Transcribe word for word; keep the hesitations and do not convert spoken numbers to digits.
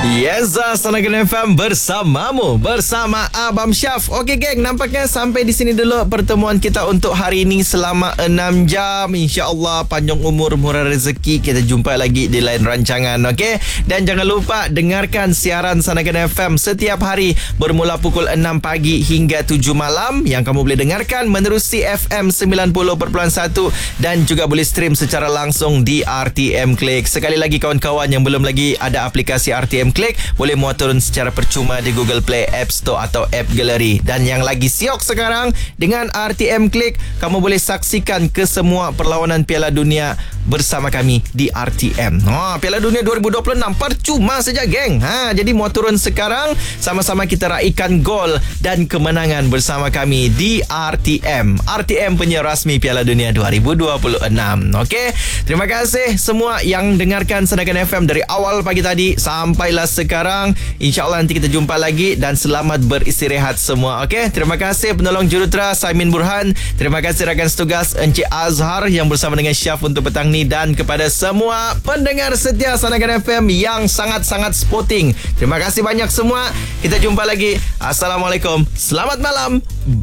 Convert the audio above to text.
Yes, Sanagan F M bersamamu, bersama Abang Syaf. Okey geng, nampaknya sampai di sini dulu pertemuan kita untuk hari ini selama enam jam. InsyaAllah panjang umur, murah rezeki. Kita jumpa lagi di lain rancangan, okey? Dan jangan lupa dengarkan siaran Sanagan F M setiap hari bermula pukul enam pagi hingga tujuh malam, yang kamu boleh dengarkan menerusi F M sembilan puluh perpuluhan satu dan juga boleh stream secara langsung di R T M Click. Sekali lagi kawan-kawan yang belum lagi ada aplikasi R T M Click, boleh muat turun secara percuma di Google Play, App Store atau App Gallery. Dan yang lagi siok sekarang, dengan R T M Click kamu boleh saksikan kesemua perlawanan Piala Dunia bersama kami di R T M. Ha, Piala Dunia dua ribu dua puluh enam percuma saja geng. Ha, jadi muat turun sekarang, sama-sama kita raikan gol dan kemenangan bersama kami di R T M. R T M penyiar rasmi Piala Dunia dua ribu dua puluh enam. Okey, terima kasih semua yang dengarkan Sanagan F M dari awal pagi tadi sampailah sekarang. InsyaAllah nanti kita jumpa lagi dan selamat beristirahat semua. Okey, terima kasih penolong jurutera Saimin Burhan. Terima kasih rakan setugas Encik Azhar yang bersama dengan Syaf untuk petang ni, dan kepada semua pendengar setia Sanagan F M yang sangat-sangat sporting. Terima kasih banyak semua. Kita jumpa lagi. Assalamualaikum. Selamat malam.